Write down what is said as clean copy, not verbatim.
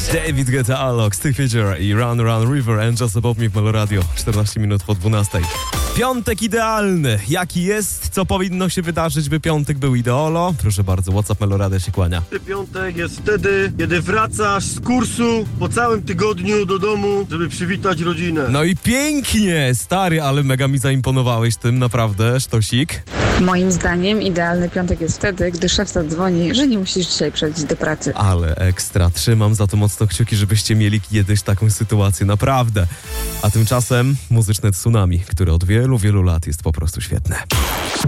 David Guetta, Alok, Steve Fidger i Run Run River and Just Above Me w Meloradio. 14 minut po 12. Piątek idealny. Jaki jest? Co powinno się wydarzyć, by piątek był ideolo? Proszę bardzo, WhatsApp Meloradia się kłania. Piątek jest wtedy, kiedy wracasz z kursu po całym tygodniu do domu, żeby przywitać rodzinę. No i pięknie, stary, ale mega mi zaimponowałeś tym, naprawdę, sztosik. Moim zdaniem idealny piątek jest wtedy, gdy szef zadzwoni, że nie musisz dzisiaj przyjść do pracy. Ale ekstra, trzymam za to mocno kciuki, żebyście mieli kiedyś taką sytuację, naprawdę. A tymczasem muzyczne tsunami, które od wielu, wielu lat jest po prostu świetne.